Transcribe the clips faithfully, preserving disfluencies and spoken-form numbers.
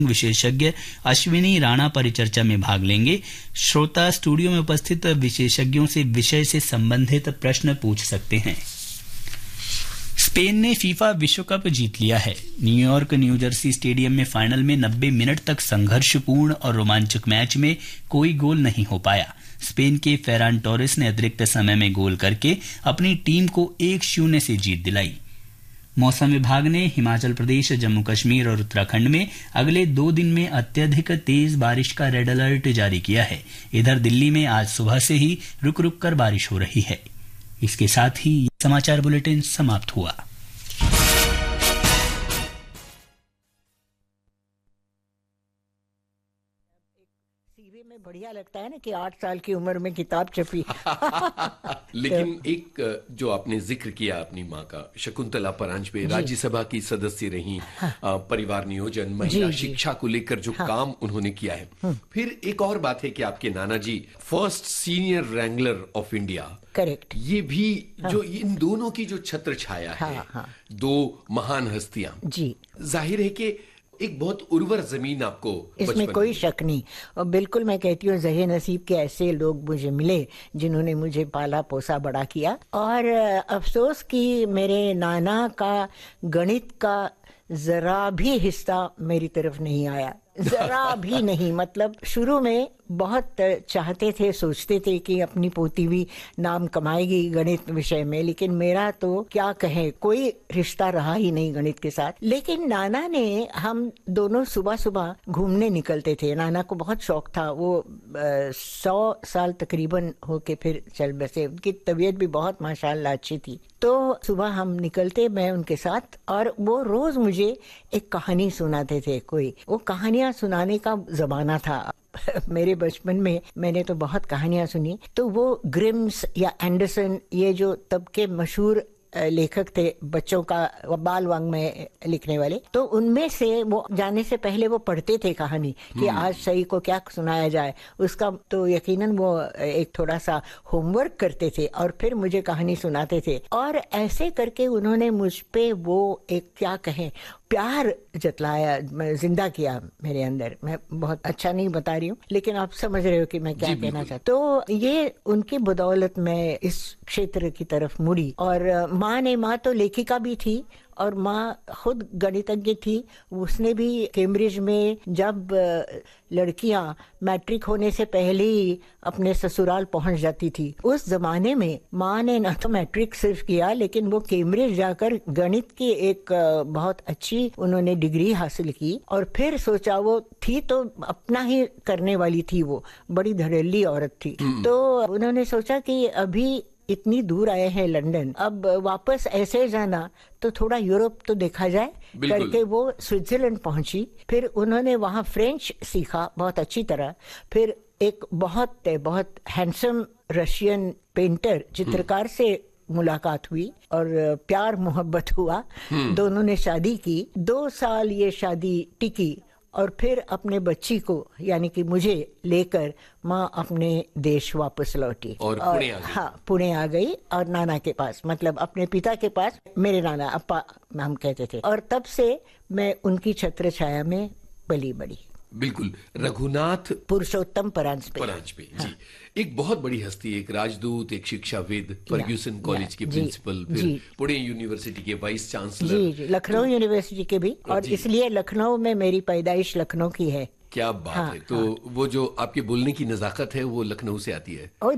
विशेषज्ञ अश्विनी राणा परिचर्चा में भाग लेंगे। श्रोता स्टूडियो में उपस्थित विशेषज्ञों से विषय से संबंधित प्रश्न पूछ सकते हैं। स्पेन ने फीफा विश्व कप जीत लिया है। न्यूयॉर्क न्यू जर्सी स्टेडियम में फाइनल में नब्बे मिनट तक संघर्षपूर्ण और रोमांचक मैच में कोई गोल नहीं हो पाया। स्पेन के फेरान टोरेस ने अतिरिक्त समय में गोल करके अपनी टीम को एक शून्य से जीत दिलाई। मौसम विभाग ने हिमाचल प्रदेश, जम्मू कश्मीर और उत्तराखंड में अगले दो दिन में अत्यधिक तेज बारिश का रेड अलर्ट जारी किया है। इधर दिल्ली में आज सुबह से ही रुक रुक कर बारिश हो रही है। इसके साथ ही समाचार बुलेटिन समाप्त हुआ। सीवी में बढ़िया लगता है ना कि आठ साल की उम्र में किताब छपी। लेकिन एक जो आपने जिक्र किया अपनी माँ का, शकुंतला परांजपे राज्यसभा की सदस्य रही, हाँ। परिवार नियोजन, महिला शिक्षा को लेकर जो हाँ। काम उन्होंने किया है। फिर एक और बात है कि आपके नाना जी first senior Wrangler of India, correct. ये भी हाँ। जो इन दोनों की जो छत्र छाया है, हाँ, हाँ। दो महान हस्तियां, जी जाहिर है कि एक बहुत उर्वर जमीन आपको, इसमें कोई शक नहीं। और बिल्कुल मैं कहती हूँ ज़हे नसीब के ऐसे लोग मुझे मिले जिन्होंने मुझे पाला पोसा बड़ा किया। और अफसोस कि मेरे नाना का गणित का जरा भी हिस्सा मेरी तरफ नहीं आया, जरा भी नहीं। मतलब शुरू में बहुत चाहते थे, सोचते थे कि अपनी पोती भी नाम कमाएगी गणित विषय में, लेकिन मेरा तो क्या कहे, कोई रिश्ता रहा ही नहीं गणित के साथ। लेकिन नाना ने, हम दोनों सुबह सुबह घूमने निकलते थे। नाना को बहुत शौक था, वो आ, सौ साल तकरीबन होके फिर चल बसे। उनकी तबीयत भी बहुत माशाल्लाह अच्छी थी। तो सुबह हम निकलते, मैं उनके साथ, और वो रोज मुझे एक कहानी सुनाते थे। कोई वो कहानियां सुनाने का जमाना था। मेरे बचपन में मैंने तो बहुत कहानियां सुनी। तो वो ग्रिम्स या एंडरसन, ये जो तब के मशहूर लेखक थे बच्चों का बाल वांग में लिखने वाले, तो उनमें से वो जाने से पहले वो पढ़ते थे कहानी कि आज सही को क्या सुनाया जाए। उसका तो यकीनन वो एक थोड़ा सा होमवर्क करते थे और फिर मुझे कहानी सुनाते थे। और ऐसे करके उन्होंने मुझ पे वो एक क्या कहें प्यार जतलाया, जिंदा किया मेरे अंदर। मैं बहुत अच्छा नहीं बता रही हूँ, लेकिन आप समझ रहे हो कि मैं क्या कहना चाहती हूँ। तो ये उनकी बदौलत मैं इस क्षेत्र की तरफ मुड़ी। और माँ ने, माँ तो लेखिका भी थी और माँ खुद गणितज्ञ थी। उसने भी कैम्ब्रिज में, जब लड़कियां मैट्रिक होने से पहले ही अपने ससुराल पहुंच जाती थी, उस जमाने में माँ ने न तो मैट्रिक सिर्फ किया, लेकिन वो कैम्ब्रिज जाकर गणित की एक बहुत अच्छी उन्होंने डिग्री हासिल की। और फिर सोचा, वो थी तो अपना ही करने वाली थी, वो बड़ी धड़ल्ली औरत थी। तो उन्होंने सोचा कि अभी इतनी दूर आए हैं लंदन, अब वापस ऐसे जाना तो थोड़ा यूरोप तो देखा जाए करके वो स्विट्जरलैंड पहुंची। फिर उन्होंने वहां फ्रेंच सीखा बहुत अच्छी तरह। फिर एक बहुत बहुत हैंडसम रशियन पेंटर, चित्रकार से मुलाकात हुई और प्यार मोहब्बत हुआ। दोनों ने शादी की। दो साल ये शादी टिकी और फिर अपने बच्ची को, यानी कि मुझे लेकर माँ अपने देश वापस लौटी और, और पुणे आ गई। हाँ, पुणे आ गई और नाना के पास, मतलब अपने पिता के पास, मेरे नाना अप्पा हम कहते थे। और तब से मैं उनकी छत्र छाया में पली बड़ी। बिल्कुल। रघुनाथ पुरुषोत्तम परांजपे, परांजपे जी, हाँ। एक बहुत बड़ी हस्ती, एक राजदूत, एक शिक्षाविद, फर्ग्यूसन कॉलेज के प्रिंसिपल, फिर पुणे यूनिवर्सिटी के वाइस चांसलर, जी जी लखनऊ यूनिवर्सिटी के भी। और इसलिए लखनऊ में मेरी पैदाइश लखनऊ की है। क्या बात हाँ, है। तो हाँ। वो जो आपके बोलने की नजाकत है वो लखनऊ से आती है। ओ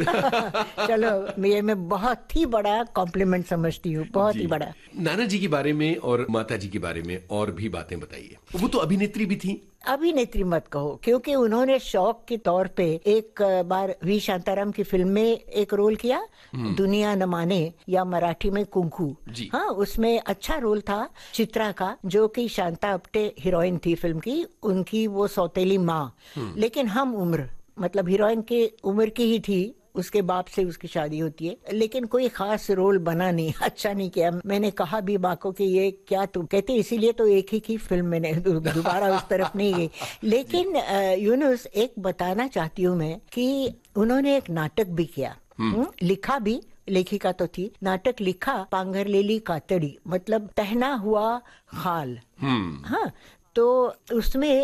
डियर चलो, ये मैं बहुत ही बड़ा कॉम्प्लीमेंट समझती हूँ, बहुत ही बड़ा। नाना जी के बारे में और माता जी के बारे में और भी बातें बताइए। वो तो अभिनेत्री भी थी। अभिनेत्री मत कहो, क्योंकि उन्होंने शौक के तौर पे एक बार वी शांताराम की फिल्म में एक रोल किया, दुनिया न माने, या मराठी में कुंकू। हाँ, उसमें अच्छा रोल था चित्रा का, जो कि शांता अपटे हीरोइन थी फिल्म की, उनकी वो सौतेली माँ। लेकिन हम उम्र, मतलब हीरोइन के उम्र की ही थी, उसके बाप से उसकी शादी होती है, लेकिन कोई खास रोल बना नहीं, अच्छा नहीं किया। मैंने कहा भी माँ को कि ये क्या, तुम कहते इसीलिए तो एक ही की फिल्म मैंने दोबारा उस तरफ नहीं गई। लेकिन यूनुस, एक बताना चाहती हूँ मैं कि उन्होंने एक नाटक भी किया, लिखा भी, लेखिका तो थी। नाटक लिखा पांघरलेली कातड़ी, मतलब पहना हुआ खाल। हाँ, तो उसमें